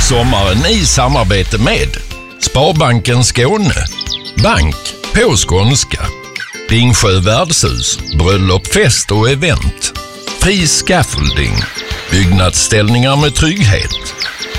sommaren i samarbete med Sparbanken Skåne, bank på skånska, Ringsjö värdshus, bröllop, fest och event, Fri Scaffolding, byggnadsställningar med trygghet,